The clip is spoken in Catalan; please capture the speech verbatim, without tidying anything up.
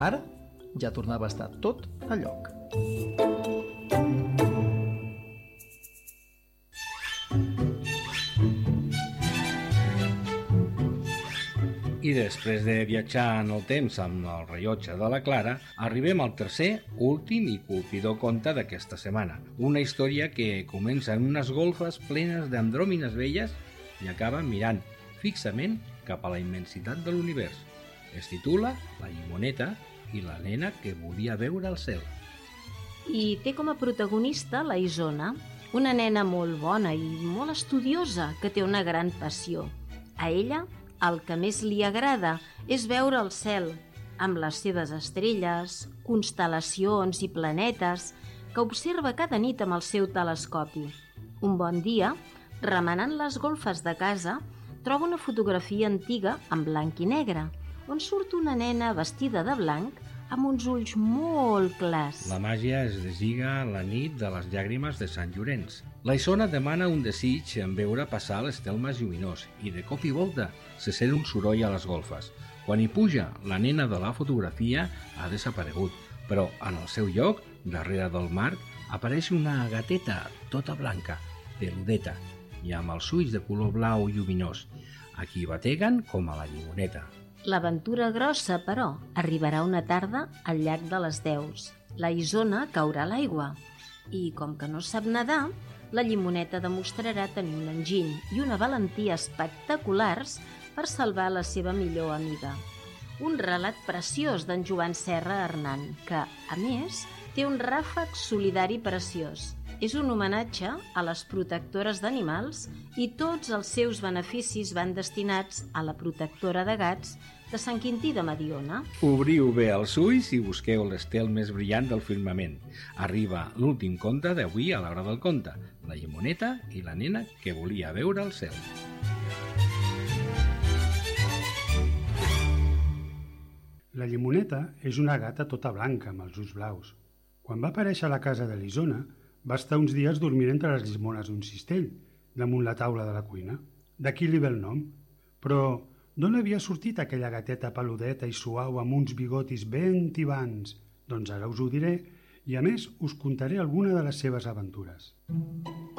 Ara ja tornava a estar tot a lloc. I després de viatjar en el temps amb el rellotge de la Clara, arribem al tercer, últim i colpidor conte d'aquesta setmana. Una història que comença en unes golfes plenes d'andròmines velles i acaba mirant fixament cap a la immensitat de l'univers. Es titula La llimoneta i la nena que volia veure el cel. I té com a protagonista la Isona, una nena molt bona i molt estudiosa que té una gran passió. A ella el que més li agrada és veure el cel, amb les seves estrelles, constel·lacions i planetes que observa cada nit amb el seu telescopi. Un bon dia, remenant les golfes de casa, troba una fotografia antiga en blanc i negre, on surt una nena vestida de blanc amb uns ulls molt clars. La màgia es deslliga la nit de les llàgrimes de Sant Llorenç. La Isona demana un desig en veure passar l'estel més lluminós i de cop i volta se sent un soroll a les golfes. Quan hi puja, la nena de la fotografia ha desaparegut, però en el seu lloc, darrere del marc, apareix una gateta tota blanca, peludeta, i amb els ulls de color blau lluminós, a qui bateguen com a la llimoneta. L'aventura grossa, però, arribarà una tarda al llac de les Deus. La Isona caurà a l'aigua i, com que no sap nedar, la llimoneta demostrarà tenir un enginy i una valentia espectaculars per salvar la seva millor amiga. Un relat preciós d'en Joan Serra Hernán, que, a més, té un ràfec solidari preciós. És un homenatge a les protectores d'animals i tots els seus beneficis van destinats a la protectora de gats de Sant Quintí de Mediona. Obriu bé els ulls i busqueu l'estel més brillant del firmament. Arriba l'últim conte d'avui a l'hora del conte, la llimoneta i la nena que volia veure el cel. La llimoneta és una gata tota blanca amb els ulls blaus. Quan va aparèixer a la casa de l'Isona, va estar uns dies dormint entre les llimones d'un cistell, damunt la taula de la cuina. D'aquí li ve el nom. Però d'on havia sortit aquella gateta peludeta i suau amb uns bigotis ben tibants? Doncs ara us ho diré i, a més, us contaré alguna de les seves aventures.